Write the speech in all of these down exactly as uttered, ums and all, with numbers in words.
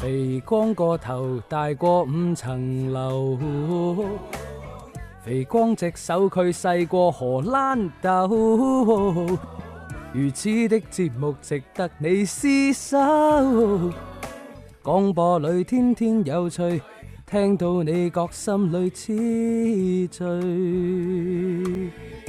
肥光個頭大過五層樓，肥光隻手佢細過荷蘭豆，如此的節目值得你廝守。廣播裏天天有趣，聽到你覺心裏痴醉。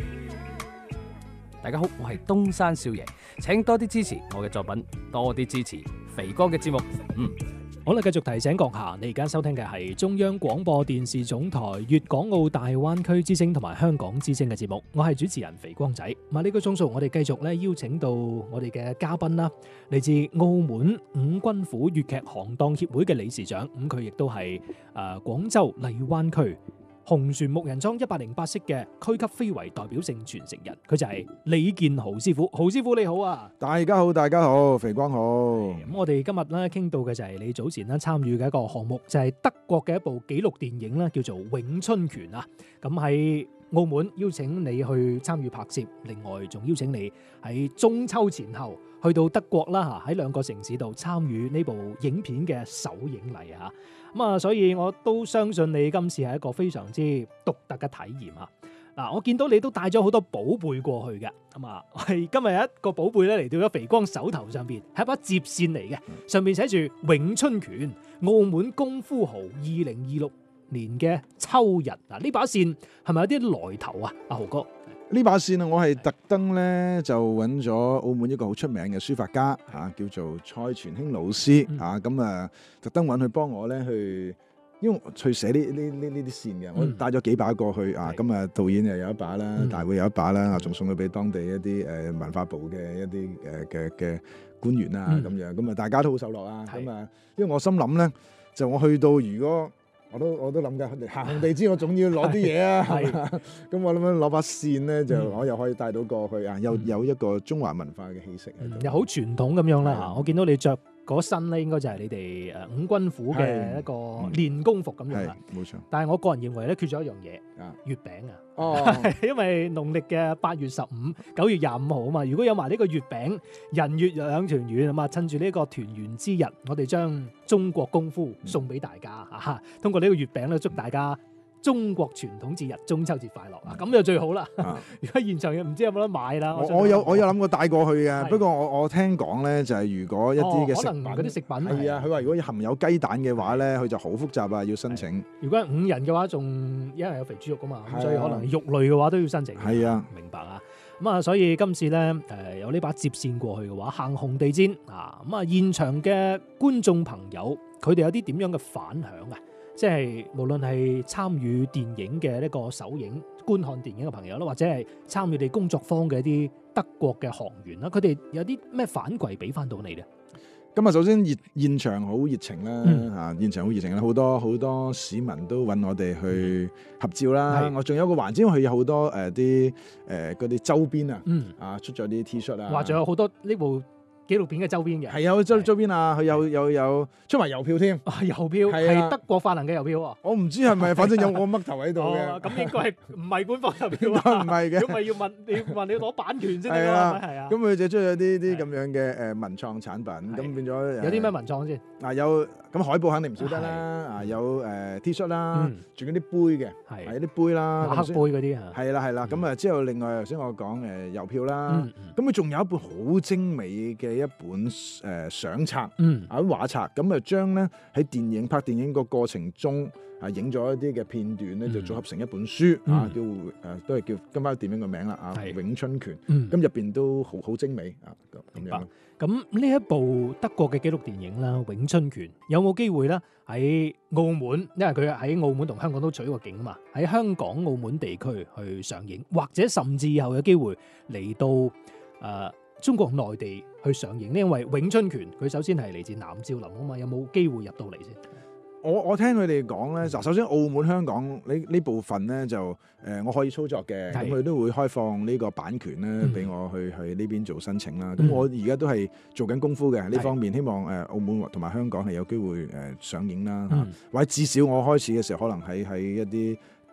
大家好，我係東山少爺，請多啲支持我嘅作品，多啲支持肥哥嘅節目。嗯。 好啦，繼續提醒閣下，你而家收聽嘅係中央廣播電視總台粵港澳大灣區之聲同埋香港之聲嘅節目，我係主持人肥光仔。咁啊，呢個鐘數我哋繼續咧邀請到我哋嘅嘉賓啦，嚟自澳門五軍府粵劇行當協會嘅理事長，咁佢亦都係誒廣州荔灣區紅船木人樁一百零八式嘅區級非遺代表性傳承人，佢就係李健豪師傅。豪師傅你好啊！ 大家好，大家好，肥光好。 咁我哋今日咧傾到嘅就係你早前咧參與嘅一個項目，就係德國嘅一部紀錄電影咧，叫做《詠春拳》啊。咁喺澳門邀請你去參與拍攝，另外仲邀請你喺中秋前後去到德國啦嚇，喺兩個城市度參與呢部影片嘅首映禮啊。咁啊，所以我都相信你今次係一個非常之獨特嘅體驗啊！嗱，我見到你都帶咗好多寶貝過去嘅，咁啊，係今日有一個寶貝咧嚟到咗肥光手頭上邊，係一把接線嚟嘅，上面寫住詠春拳，澳門功夫豪二零二六年嘅秋日。嗱，呢把線係咪有啲來頭啊？阿豪哥。 呢把線啊，我係特登咧就揾咗澳門一個好出名嘅書法家嚇、啊，叫做蔡傳興老師嚇，咁、嗯、啊特登揾佢幫我咧去，因為去寫呢呢呢呢啲線嘅，我帶咗幾把過去、嗯、啊，咁啊導演又有一把啦，嗯、大會有一把啦，啊仲送佢俾當地一啲誒文化部嘅一啲誒嘅嘅官員啊咁、嗯、樣，咁啊大家都好受落啊，咁啊，因為我心諗咧，就我去到如果。我都我都諗緊行紅地氈，我總要攞啲嘢啊，係嘛？咁我諗緊攞把線咧，就我又可以帶到過去啊，又有一個中華文化嘅氣息、嗯，又好傳統咁樣啦嚇。我見到你着嗰身咧，應該就係你哋誒五軍府嘅一個練功服咁樣啦。冇錯。但係我個人認為咧，缺咗一樣嘢啊，月餅啊。哦。因為農曆嘅八月十五、九月廿五號啊嘛，如果有埋呢個月餅，人月兩團圓啊嘛，趁住呢個團圓之日，我哋將中國功夫送俾大家嚇、嗯，通過呢個月餅咧，祝大家中國傳統節日中秋節快樂啊！咁就最好啦。啊、如果現場唔知有冇得買啦。我，我有我有諗過帶過去嘅，不過我我聽講咧就係如果一啲嘅食品，嗰啲、哦、食品係啊，佢話如果含有雞蛋嘅話咧，佢就好複雜啊，要申請。如果係五人嘅話，仲因為有肥豬肉噶嘛，咁所以可能肉類嘅話都要申請。係啊，明白啊。咁啊，所以今次咧誒有呢把接線過去嘅話，行紅地氈啊，咁啊現場嘅觀眾朋友，佢哋有啲點樣嘅反響啊？即係無論係參與電影嘅呢個首映、觀看電影嘅朋友啦，或者係參與你工作坊嘅一啲德國嘅行員啦，佢哋有啲咩反饋俾翻到你咧？咁啊，首先熱現場好熱情啦，嚇、嗯、現場好熱情啦，好多好多市民都揾我哋去合照啦。我仲有一個環節，因為佢有好多誒啲誒嗰啲周邊啊，嗯啊出咗啲 T 恤啊，話仲有好多呢部紀錄片嘅周邊嘅，係有周周邊啊，佢有有有出埋郵票添，郵票係德國發行嘅郵票啊！我唔知係咪，反正有我嘜頭喺度嘅。咁應該係唔係官方郵票啊？唔係嘅，如果唔係要問你問你攞版權先得啦，係啊。咁佢就出咗啲啲咁樣嘅誒文創產品，咁變咗有啲咩文創先？嗱有咁海報肯定唔少得啦，啊有誒 T 恤啦，仲有啲杯嘅，係有啲杯啦，黑杯嗰啲係啦係啦。咁啊之後另外頭先我講誒郵票啦，咁佢仲有一本好精美嘅一本誒、呃、相冊，嗯，啊畫冊，咁啊將咧喺電影拍電影個過程中啊影咗一啲嘅片段咧，就組合成一本書，嗯、啊叫誒、呃、都係叫今晚電影嘅名啦，啊詠春拳，咁入邊都好好精美啊咁樣。咁呢一部德國嘅紀錄電影啦，詠春拳有冇機會咧喺澳門？因為佢喺澳門同香港都取過景啊嘛，喺香港、澳門地區去上映，或者甚至以後有機會嚟到誒、呃、中國內地去上映呢？因為詠春拳佢首先係嚟自南少林啊嘛，有冇機會入到嚟先？我我聽佢哋講咧，就首先澳門、香港呢呢部分咧就誒、呃、我可以操作嘅，咁佢都會開放呢個版權咧俾我去去呢邊做申請啦。咁、嗯、我而家都係做緊功夫嘅呢方面，希望誒、呃、澳門同埋香港係有機會誒、呃、上映啦、嗯，或者至少我開始嘅時候可能喺喺一啲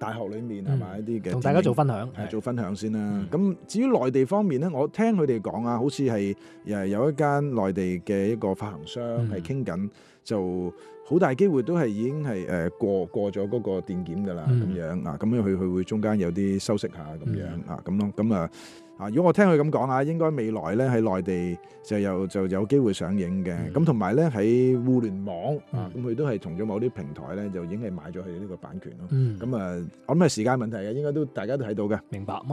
大學裏面嗯係嘛一啲嘅同大家做分享， 係做分享先啦嗯。 咁至於內地方面咧，我聽佢哋講啊，好似係誒有一間內地嘅一個發行商嗯係傾緊，就好大機會都係已經係誒過過咗嗰個電檢㗎啦，咁、 嗯樣啊，咁樣佢佢會中間有啲修飾下咁樣、 嗯啊，咁咯，咁啊。啊！如果我聽佢咁講啊，應該未來咧喺內地就有就有機會上映嘅。咁同埋咧喺互聯網啊，咁佢都係同咗某啲平台咧就已經係買咗佢呢個版權咯。 嗯， 咁啊，我諗係時間問題嘅，應該都大家都睇到嘅。 明白。